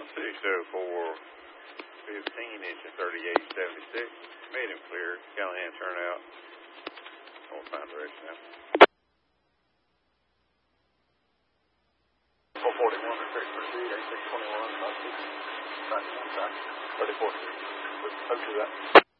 604, 15 inch and 3876. Medium clear. Callahan turnout. I'll find direction now. 441 to 6 proceed, 8621, 34. Let's do that.